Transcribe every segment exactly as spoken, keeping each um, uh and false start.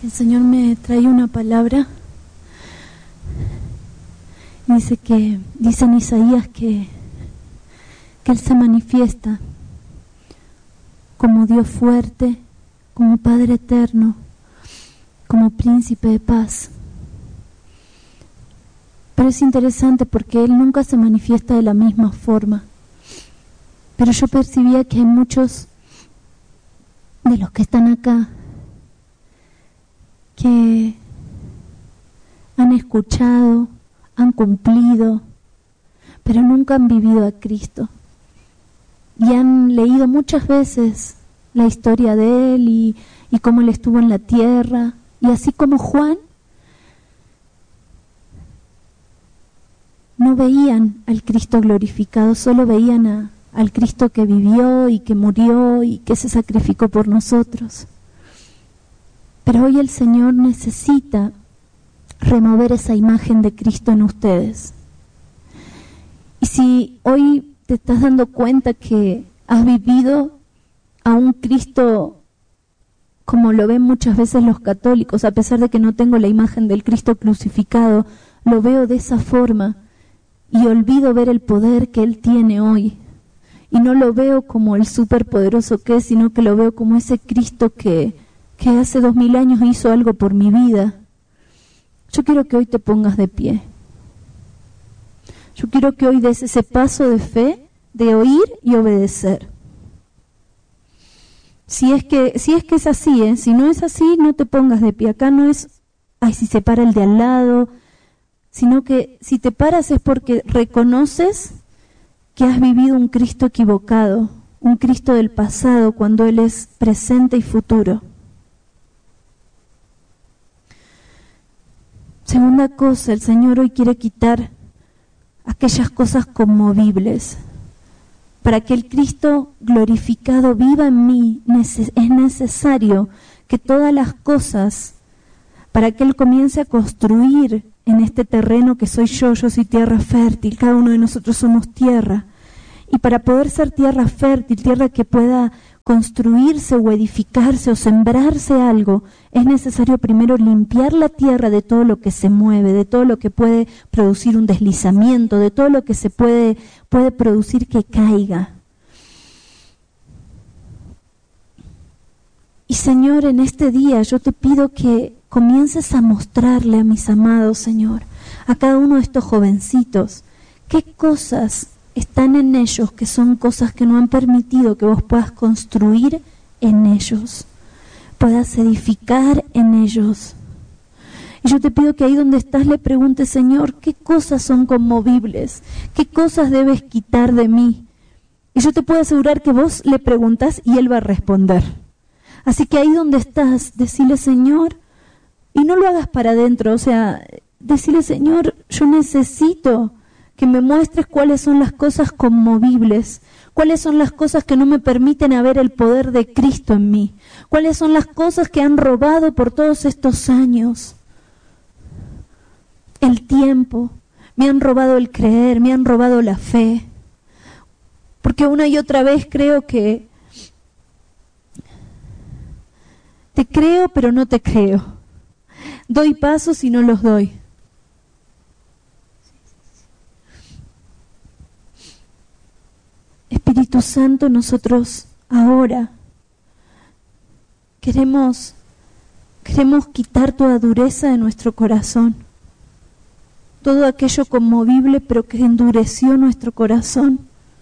El Señor me trae una palabra. Dice que, dice en Isaías que, que Él se manifiesta como Dios fuerte, como Padre eterno, como Príncipe de paz. Pero es interesante porque Él nunca se manifiesta de la misma forma. Pero yo percibía que hay muchos de los que están acá que han escuchado, han cumplido, pero nunca han vivido a Cristo. Y han leído muchas veces la historia de Él y, y cómo Él estuvo en la tierra. Y así como Juan, no veían al Cristo glorificado, solo veían a, al Cristo que vivió y que murió y que se sacrificó por nosotros. Pero hoy el Señor necesita remover esa imagen de Cristo en ustedes. Y si hoy te estás dando cuenta que has vivido a un Cristo como lo ven muchas veces los católicos, a pesar de que no tengo la imagen del Cristo crucificado, lo veo de esa forma y olvido ver el poder que Él tiene hoy. Y no lo veo como el superpoderoso que es, sino que lo veo como ese Cristo que, que hace dos mil años hizo algo por mi vida. Yo quiero que hoy te pongas de pie. Yo quiero que hoy des ese paso de fe, de oír y obedecer. Si es que, si es que es así, ¿eh? Si no es así, no te pongas de pie. Acá no es, ay, si se para el de al lado, sino que si te paras es porque reconoces que has vivido un Cristo equivocado, un Cristo del pasado, cuando Él es presente y futuro. Segunda cosa, el Señor hoy quiere quitar aquellas cosas conmovibles. Para que el Cristo glorificado viva en mí, es necesario que todas las cosas, para que Él comience a construir en este terreno que soy yo, yo soy tierra fértil, cada uno de nosotros somos tierra. Y para poder ser tierra fértil, tierra que pueda construirse o edificarse o sembrarse algo, es necesario primero limpiar la tierra de todo lo que se mueve, de todo lo que puede producir un deslizamiento, de todo lo que se puede, puede producir que caiga. Y Señor, en este día yo te pido que comiences a mostrarle a mis amados, Señor, a cada uno de estos jovencitos, qué cosas están en ellos que son cosas que no han permitido que vos puedas construir en ellos, puedas edificar en ellos. Y yo te pido que ahí donde estás le preguntes, Señor, ¿qué cosas son conmovibles? ¿Qué cosas debes quitar de mí? Y yo te puedo asegurar que vos le preguntás y Él va a responder. Así que ahí donde estás, decile, Señor, y no lo hagas para adentro, o sea, decile, Señor, yo necesito que me muestres cuáles son las cosas conmovibles, cuáles son las cosas que no me permiten ver el poder de Cristo en mí, cuáles son las cosas que han robado por todos estos años el tiempo, me han robado el creer, me han robado la fe, porque una y otra vez creo que te creo pero no te creo, doy pasos y no los doy. Espíritu Santo, nosotros ahora queremos, queremos quitar toda dureza de nuestro corazón, todo aquello conmovible pero que endureció nuestro corazón.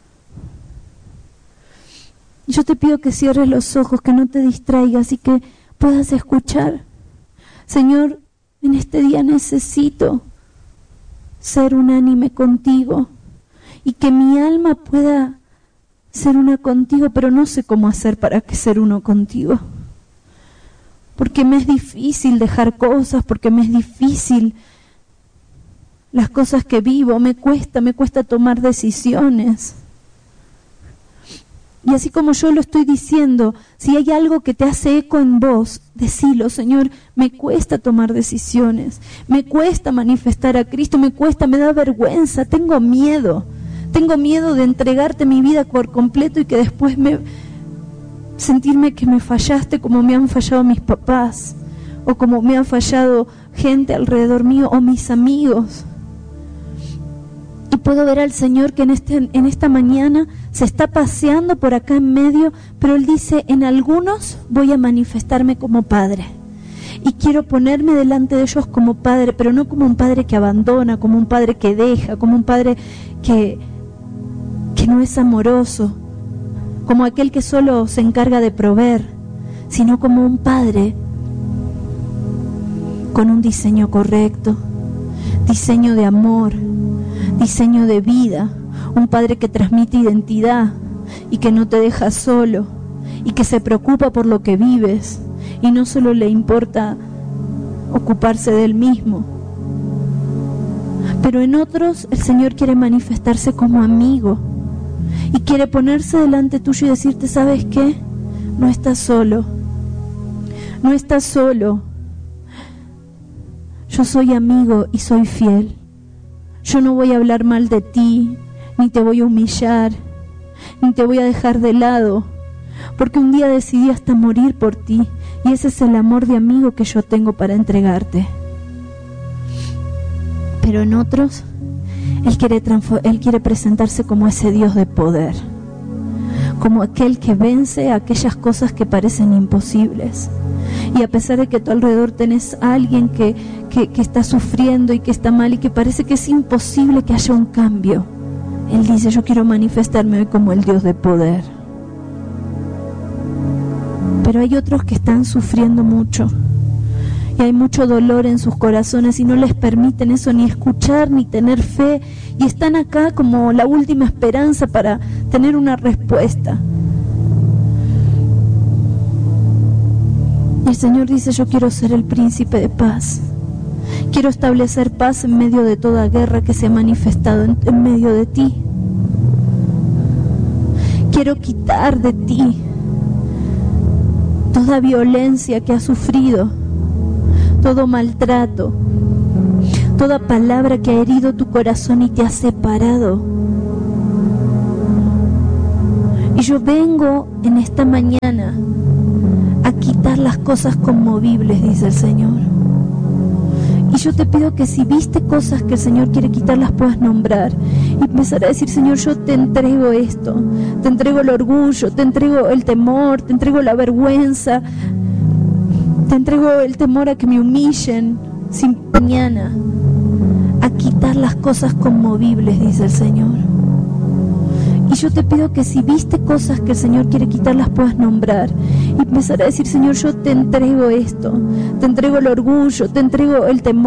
Yo te pido que cierres los ojos, que no te distraigas y que puedas escuchar. Señor, en este día necesito ser unánime contigo y que mi alma pueda ser una contigo, pero no sé cómo hacer para que ser uno contigo. Porque me es difícil dejar cosas, porque me es difícil las cosas que vivo, me cuesta, me cuesta tomar decisiones. Y así como yo lo estoy diciendo, si hay algo que te hace eco en vos, decilo, Señor, me cuesta tomar decisiones, me cuesta manifestar a Cristo, me cuesta, me da vergüenza, tengo miedo. Tengo miedo de entregarte mi vida por completo y que después me sentirme que me fallaste como me han fallado mis papás, o como me ha fallado gente alrededor mío o mis amigos. Y puedo ver al Señor que en, este, en esta mañana se está paseando por acá en medio, pero Él dice, en algunos voy a manifestarme como Padre. Y quiero ponerme delante de ellos como Padre, pero no como un Padre que abandona, como un Padre que deja, como un Padre que, que no es amoroso, como aquel que solo se encarga de proveer, sino como un Padre con un diseño correcto, diseño de amor, diseño de vida, un Padre que transmite identidad y que no te deja solo y que se preocupa por lo que vives y no solo le importa ocuparse de él mismo. Pero en otros el Señor quiere manifestarse como amigo y quiere ponerse delante tuyo y decirte, ¿sabes qué? No estás solo, no estás solo. Yo soy amigo y soy fiel. Yo no voy a hablar mal de ti, ni te voy a humillar, ni te voy a dejar de lado, porque un día decidí hasta morir por ti, y ese es el amor de amigo que yo tengo para entregarte. Pero en otros, Él quiere, Él quiere presentarse como ese Dios de poder, como aquel que vence aquellas cosas que parecen imposibles. Y a pesar de que a tu alrededor tenés a alguien que, que, que está sufriendo y que está mal y que parece que es imposible que haya un cambio, Él dice, yo quiero manifestarme hoy como el Dios de poder. Pero hay otros que están sufriendo mucho y hay mucho dolor en sus corazones y no les permiten eso, ni escuchar, ni tener fe, y están acá como la última esperanza para tener una respuesta. Y el Señor dice, yo quiero ser el príncipe de paz. Quiero establecer paz en medio de toda guerra que se ha manifestado en, en medio de ti. Quiero quitar de ti toda violencia que has sufrido, todo maltrato, toda palabra que ha herido tu corazón y te ha separado. Y yo vengo en esta mañana a quitar las cosas conmovibles, dice el Señor. Y yo te pido que si viste cosas que el Señor quiere quitar, las puedas nombrar y empezar a decir, Señor, yo te entrego esto, te entrego el orgullo, te entrego el temor, te entrego la vergüenza, te entrego el temor a que me humillen sin mañana, a quitar las cosas conmovibles, dice el Señor. Y yo te pido que si viste cosas que el Señor quiere quitar, las puedas nombrar y empezar a decir, Señor, yo te entrego esto, te entrego el orgullo, te entrego el temor.